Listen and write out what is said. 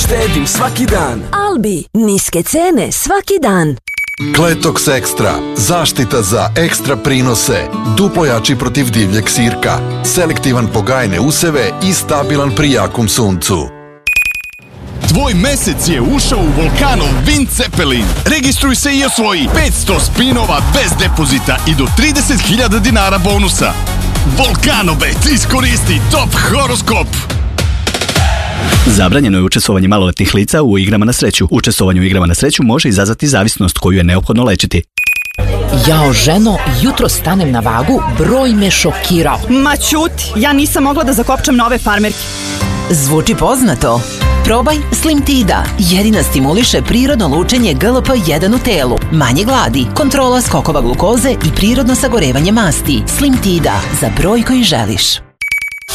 Štedim svaki dan. Albi, niske cene svaki dan. Kletox Extra, zaštita za ekstra prinose, duplo jači protiv divljeg sirka, selektivan po gajne useve i stabilan pri jakom suncu. Tvoj mesec je ušao u Volkanov Wind Zeppelin. Registruj se i osvoji 500 spinova bez depozita i do 30.000 dinara bonusa. Volkanobet, iskoristi top horoskop. Zabranjeno je učestvovanje maloletnih lica u igrama na sreću. Učestvovanje u igrama na sreću može izazvati zavisnost koju je neophodno lečiti. Jao ženo, jutro stanem na vagu, broj me šokirao. Ma ćuti, ja nisam mogla da zakopčam nove farmerke. Zvuči poznato. Probaj Slim Tida. Jedina stimuliše prirodno lučenje GLP-1 u telu. Manje gladi, kontrola skokova glukoze i prirodno sagorevanje masti. Slim Tida, za broj koji želiš.